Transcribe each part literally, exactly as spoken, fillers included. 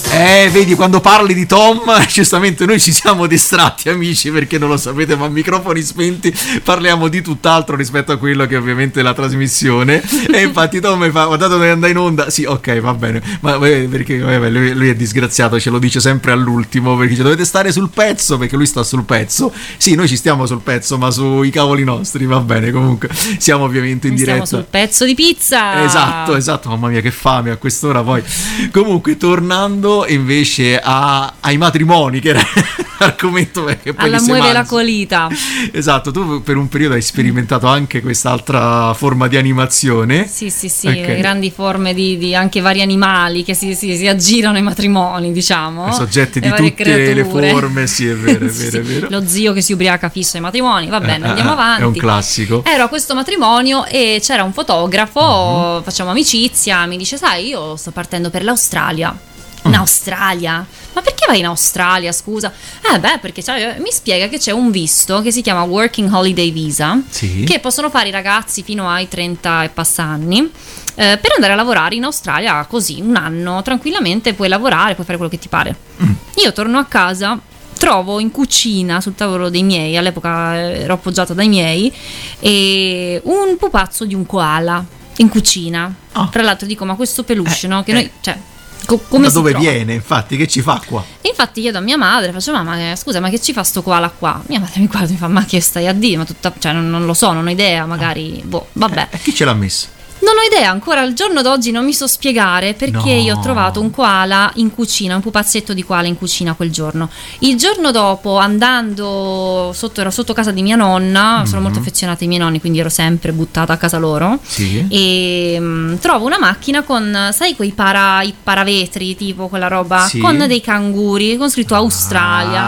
Eh, vedi, quando parli di Tom, giustamente noi ci siamo distratti, amici, perché non lo sapete, ma a microfoni spenti parliamo di tutt'altro rispetto a quello che ovviamente è la trasmissione. E infatti Tom mi fa, guardate dove andai in onda. Sì, ok, va bene, ma perché vabbè, lui, lui è disgraziato, ce lo dice sempre all'ultimo, perché ci dovete stare sul pezzo, perché lui sta sul pezzo. Sì, noi ci stiamo sul pezzo, ma sui cavoli nostri, va bene, comunque siamo ovviamente in diretta. Stiamo sul pezzo di pizza. Esatto, esatto, mamma mia che fame a quest'ora poi. Comunque tornando invece a, ai matrimoni, che era l'argomento che poi alla muove la colita. Esatto, tu per un periodo hai sperimentato anche quest'altra forma di animazione. Sì, sì, sì, okay. Grandi forme di, di anche vari animali che si, si, si aggirano ai matrimoni, diciamo. Soggetti di tutte creature. Le forme, sì, è vero, è vero, sì, è vero. Lo zio che si ubriaca fisso ai matrimoni, va bene, eh, andiamo avanti. È un classico. Ero a questo matrimonio e c'era un fotografo, uh-huh. facciamo amicizia, mi dice, sai, io sto partendo per l'Australia. In Australia? Ma perché vai in Australia, scusa? Eh beh, perché cioè, mi spiega che c'è un visto che si chiama Working Holiday Visa, sì. che possono fare i ragazzi fino ai trenta e passa anni, eh, per andare a lavorare in Australia così, un anno, tranquillamente, puoi lavorare, puoi fare quello che ti pare. Mm. Io torno a casa, trovo in cucina, sul tavolo dei miei, all'epoca ero appoggiata dai miei, e un pupazzo di un koala in cucina. Oh. Tra l'altro dico, ma questo peluche, eh, no? Che eh. noi... Cioè, come da dove trova? Viene, infatti, che ci fa qua? Infatti chiedo a mia madre, faccio, mamma, scusa, ma che ci fa sto koala qua? Mia madre mi guarda e mi fa, ma che stai a dire? Ma tutta, cioè, non, non lo so, non ho idea, magari, boh, vabbè. E eh, chi ce l'ha messo? Non ho idea, ancora al giorno d'oggi non mi so spiegare perché no. Io ho trovato un koala in cucina, un pupazzetto di koala in cucina quel giorno. Il giorno dopo, andando sotto, ero sotto casa di mia nonna, mm-hmm. sono molto affezionata ai miei nonni, quindi ero sempre buttata a casa loro. Sì. E mh, trovo una macchina con, sai, quei para, i paravetri, tipo quella roba, sì. con dei canguri, con scritto Australia.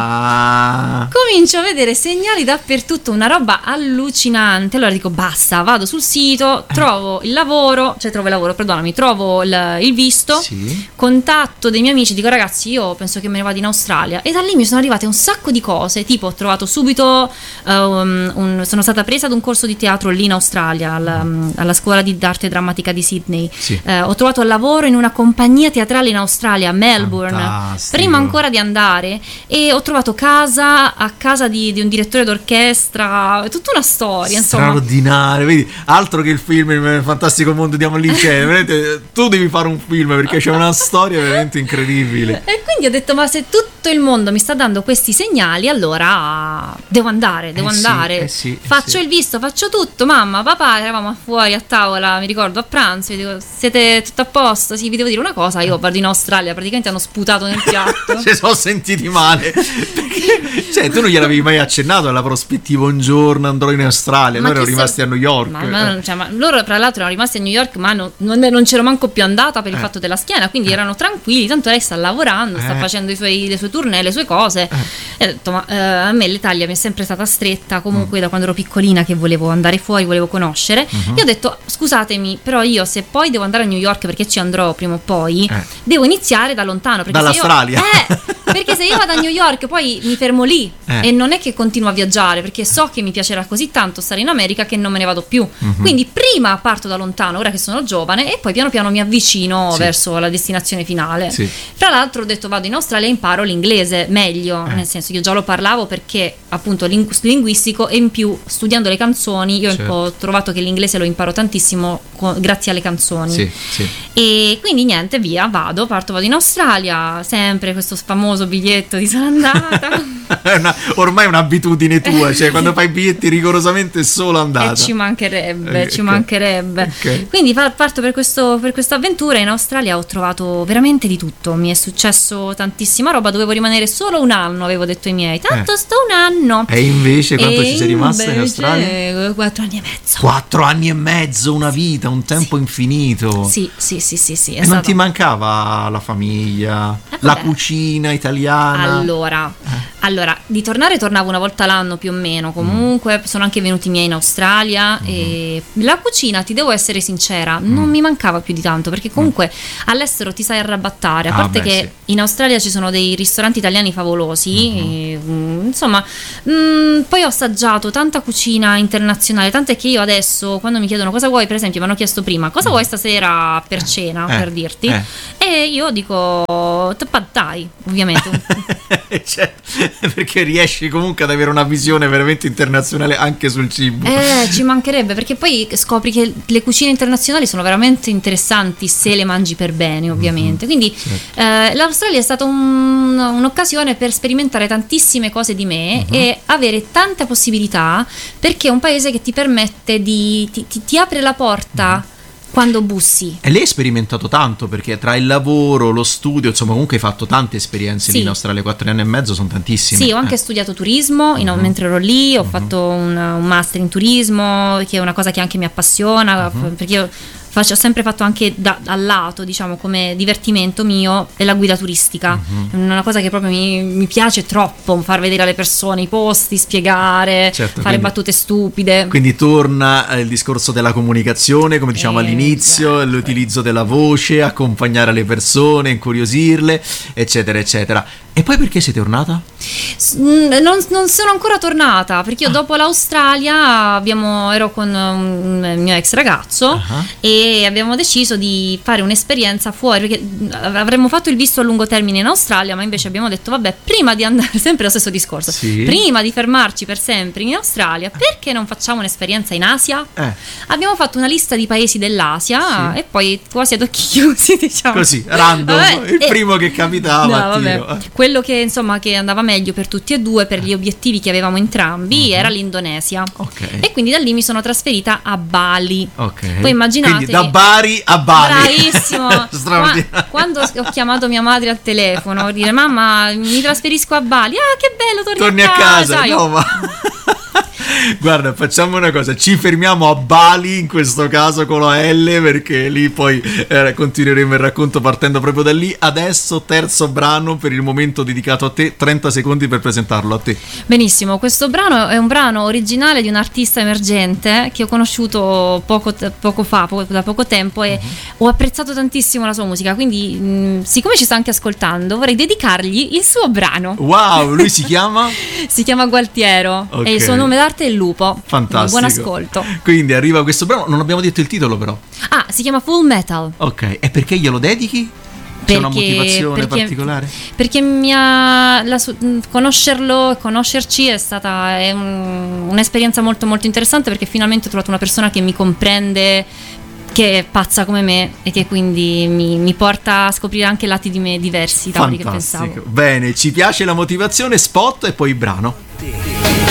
Ah. Comincio a vedere segnali dappertutto, una roba allucinante. Allora dico, basta, vado sul sito, trovo il lavoro, cioè trovo il lavoro, perdonami, trovo il, il visto, sì. contatto dei miei amici, dico ragazzi io penso che me ne vado in Australia, e da lì mi sono arrivate un sacco di cose, tipo ho trovato subito um, un, sono stata presa ad un corso di teatro lì in Australia alla, alla scuola di d'arte drammatica di Sydney, sì. uh, ho trovato lavoro in una compagnia teatrale in Australia, a Melbourne. Fantastico. Prima ancora di andare, e ho trovato casa a casa di, di un direttore d'orchestra, tutta una storia, insomma. Straordinario, vedi, altro che il film il fantastico mondo di Amelie Chen, veramente tu devi fare un film perché c'è una storia veramente incredibile. E quindi ho detto, ma se tutto il mondo mi sta dando questi segnali, allora devo andare, devo eh andare, sì, eh sì, faccio eh sì. il visto, faccio tutto. Mamma, papà, eravamo fuori a tavola, mi ricordo a pranzo, io dico, siete tutto a posto? Sì, vi devo dire una cosa, io vado in Australia, praticamente hanno sputato nel piatto. Si sono sentiti male perché, cioè, tu non gliel'avevi mai accennato alla prospettiva un giorno andrò in Australia, ma noi eravamo rimasti so... a New York, ma, ma, cioè, ma loro tra l'altro erano rimasti a New York, ma non, non, non c'ero manco più andata per il eh. fatto della schiena, quindi eh. erano tranquilli, tanto lei sta lavorando, eh. sta facendo i suoi, le sue tournée, le sue cose, eh. e ho detto, ma eh, a me l'Italia mi è sempre stata stretta, comunque mm. da quando ero piccolina che volevo andare fuori, volevo conoscere, mm-hmm. io ho detto, scusatemi, però io se poi devo andare a New York, perché ci andrò prima o poi, eh. devo iniziare da lontano, perché dall'Australia, se io, eh, perché se io vado a New York poi mi fermo lì, eh. e non è che continuo a viaggiare, perché so che mi piacerà così tanto stare in America che non me ne vado più, mm-hmm. quindi prima parto da lontano, ora che sono giovane, e poi piano piano mi avvicino sì. verso la destinazione finale. Sì. Fra l'altro ho detto, vado in Australia e imparo l'inglese meglio, eh. nel senso, io già lo parlavo perché appunto lingu- linguistico, e in più studiando le canzoni io certo. ho trovato che l'inglese lo imparo tantissimo co- grazie alle canzoni, sì, sì. e quindi niente, via, vado, parto, vado in Australia, sempre questo famoso biglietto di sono andata. È una, ormai è un'abitudine tua, cioè quando fai biglietti rigorosamente solo andata, e ci mancherebbe, eh, ci okay. mancherebbe okay. Quindi parto per questo per questa avventura. In Australia ho trovato veramente di tutto, mi è successo tantissima roba, dovevo rimanere solo un anno, avevo detto ai miei, tanto eh. sto un anno, e invece quanto e ci sei rimasta in invece, Australia? Quattro anni e mezzo. Quattro anni e mezzo, una vita, un tempo sì. infinito. Sì, sì, sì, sì, sì, e non stato... ti mancava la famiglia, eh, la cucina italiana? Allora, eh. Allora, di tornare tornavo una volta l'anno più o meno, comunque mm. sono anche venuti i miei in Australia mm. e la cucina, ti devo essere sincera, mm. non mi mancava più di tanto, perché comunque mm. all'estero ti sai arrabattare, a parte ah, beh, che sì. in Australia ci sono dei ristoranti italiani favolosi, mm-hmm. e, mm, insomma, mm, poi ho assaggiato tanta cucina internazionale, tant'è che io adesso quando mi chiedono cosa vuoi, per esempio mi hanno chiesto prima cosa mm. vuoi stasera per cena, eh, per dirti, eh. e io dico pad thai, ovviamente. Cioè, perché riesci comunque ad avere una visione veramente internazionale anche sul cibo. Eh, ci mancherebbe, perché poi scopri che le cucine internazionali sono veramente interessanti se le mangi per bene, ovviamente. Mm-hmm, quindi certo. eh, l'Australia è stata un, un'occasione per sperimentare tantissime cose di me, mm-hmm. e avere tante possibilità, perché è un paese che ti permette di ti, ti, ti apre la porta, mm-hmm. quando bussi. E lei hai sperimentato tanto, perché tra il lavoro, lo studio, insomma comunque hai fatto tante esperienze sì. lì in Australia, quattro anni e mezzo sono tantissime. Sì, ho anche eh. studiato turismo, in, uh-huh. mentre ero lì, ho uh-huh. fatto un, un master in turismo, che è una cosa che anche mi appassiona, uh-huh. perché io faccio, ho sempre fatto anche da, dal lato, diciamo, come divertimento mio, è la guida turistica. Uh-huh. È una cosa che proprio mi, mi piace troppo, far vedere alle persone i posti, spiegare, certo, fare quindi, battute stupide. Quindi torna il discorso della comunicazione, come diciamo eh, all'inizio, esatto. l'utilizzo della voce, accompagnare le persone, incuriosirle, eccetera, eccetera. E poi perché sei tornata? Non, non sono ancora tornata, perché io ah. dopo l'Australia abbiamo, ero con un mio ex ragazzo uh-huh. e abbiamo deciso di fare un'esperienza fuori, perché avremmo fatto il visto a lungo termine in Australia, ma invece abbiamo detto vabbè, prima di andare, sempre lo stesso discorso, sì. prima di fermarci per sempre in Australia, perché non facciamo un'esperienza in Asia? Eh. Abbiamo fatto una lista di paesi dell'Asia, sì. e poi quasi ad occhi chiusi, diciamo. Così, random, vabbè, il e... primo che capitava. No, vabbè. Quello che insomma che andava meglio per tutti e due, per gli obiettivi che avevamo entrambi, uh-huh. era l'Indonesia. Okay. E quindi da lì mi sono trasferita a Bali. Okay. Poi immaginate, quindi da Bari a Bali. Bravissimo. Qua, quando ho chiamato mia madre al telefono a dire mamma mi trasferisco a Bali, ah che bello, torni, torni a casa, a casa. No, ma... Guarda, facciamo una cosa, ci fermiamo a Bali in questo caso con la L, perché lì poi eh, continueremo il racconto partendo proprio da lì. Adesso terzo brano per il momento dedicato a te, trenta secondi per presentarlo a te. Benissimo, questo brano è un brano originale di un artista emergente che ho conosciuto poco, poco fa, poco, da poco tempo, e uh-huh. ho apprezzato tantissimo la sua musica, quindi mh, siccome ci sta anche ascoltando vorrei dedicargli il suo brano. Wow, lui si chiama? Si chiama Gualtiero, okay. e il suo nome d'arte è Lupo. Fantastico. Buon ascolto. Quindi arriva questo brano, non abbiamo detto il titolo però. Ah, si chiama Full Metal. Ok, e perché glielo dedichi? C'è perché, una motivazione perché, particolare? Perché mi ha, la, conoscerlo, conoscerci è stata è un, un'esperienza molto molto interessante, perché finalmente ho trovato una persona che mi comprende, che è pazza come me e che quindi mi, mi porta a scoprire anche lati di me diversi da quelli che pensavo. Bene, ci piace la motivazione, spot e poi brano.